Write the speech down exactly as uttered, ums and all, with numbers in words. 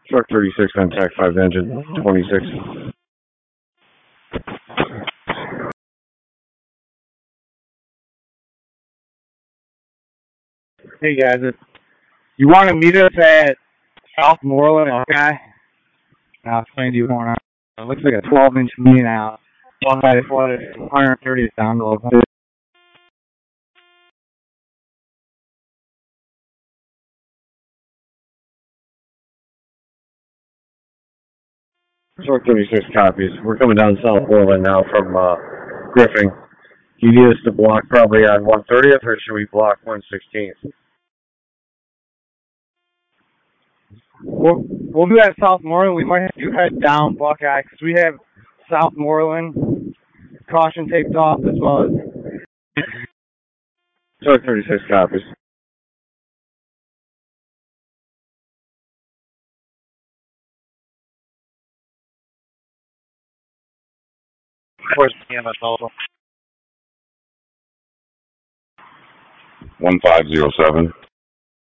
Truck thirty-six on Tac five engine, twenty-six. Hey guys, if you want to meet us at Southmoreland, okay? I'll explain to you what's going on. It looks like a twelve inch main out. one by flooded, one hundred thirtieth down below. Truck thirty-six copies. We're coming down Southmoreland now from uh, Griffin. You need us to block probably on one thirtieth, or should we block one sixteenth? We'll, we'll do that at Southmoreland. We might have to head down Buckeye because we have Southmoreland caution taped off as well as. Truck thirty-six copies. Where's the M S also? one five zero seven.